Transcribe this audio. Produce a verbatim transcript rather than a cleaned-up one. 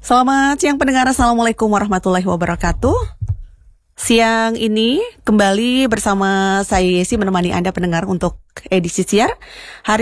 Selamat siang pendengar, Assalamualaikum warahmatullahi wabarakatuh. Siang ini kembali bersama saya Yesi menemani Anda pendengar untuk edisi siar. Hari